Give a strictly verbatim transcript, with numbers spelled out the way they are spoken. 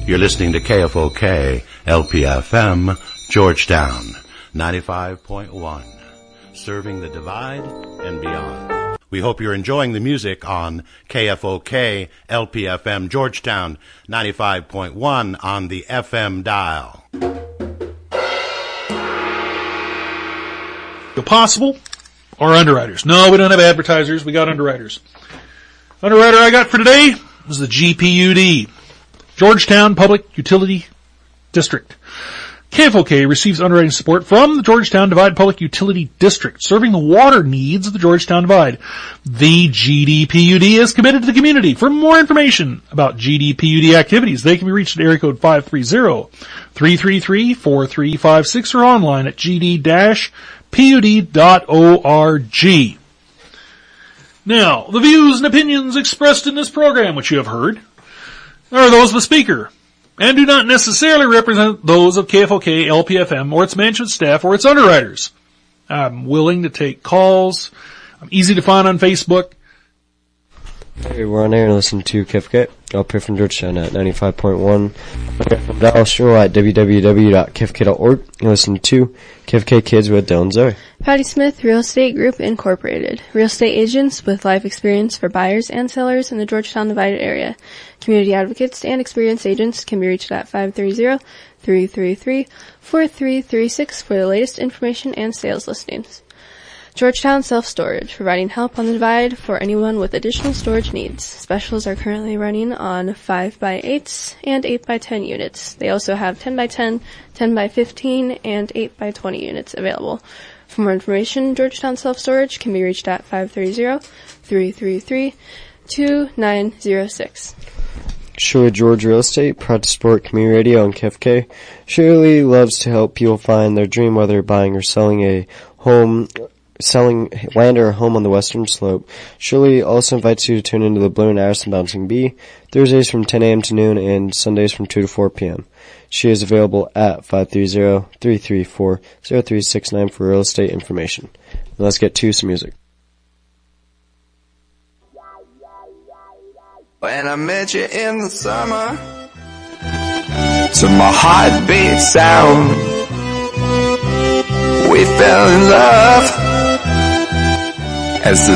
You're listening to K F O K, L P F M, Georgetown, ninety-five point one, serving the Divide and beyond. We hope you're enjoying the music on K F O K, L P F M, Georgetown, ninety-five point one on the F M dial. Possible or underwriters? No, we don't have advertisers. We got underwriters. Underwriter I got for today is the G P U D, Georgetown Public Utility District. K F O K receives underwriting support from the Georgetown Divide Public Utility District, serving the water needs of the Georgetown Divide. The G D P U D is committed to the community. For more information about G D P U D activities, they can be reached at area code five three zero, three three three, four three five six or online at g d dash p u d dot org. Now, the views and opinions expressed in this program, which you have heard, are those of the speaker, and do not necessarily represent those of K F O K, L P F M, or its management staff, or its underwriters. I'm willing to take calls. I'm easy to find on Facebook. Hey, we're on air and listen to K F O K, L P F M Georgetown at ninety-five point one. Dial show at w w w dot k f k dot org and listen to K F K Kids with Dylan Zoe. Patty Smith Real Estate Group Incorporated. Real estate agents with life experience for buyers and sellers in the Georgetown Divided area. Community advocates and experienced agents can be reached at five three zero, three three three, four three three six for the latest information and sales listings. Georgetown Self-Storage, providing help on the Divide for anyone with additional storage needs. Specials are currently running on five by eights and eight by ten units. They also have ten by ten, ten by fifteen, and eight by twenty units available. For more information, Georgetown Self-Storage can be reached at five three zero, three three three, two nine zero six. Shirley George Real Estate, proud to support community radio on K F K. Shirley loves to help people find their dream, whether buying or selling a home, selling land or a home on the western slope. Shirley also invites you to tune into the Blue and Addison Bouncing Bee, Thursdays from ten a.m. to noon and Sundays from two to four p.m. She is available at five three zero, three three four, zero three six nine for real estate information. Now let's get to some music. When I met you in the summer, to my heartbeat sound, we fell in love as the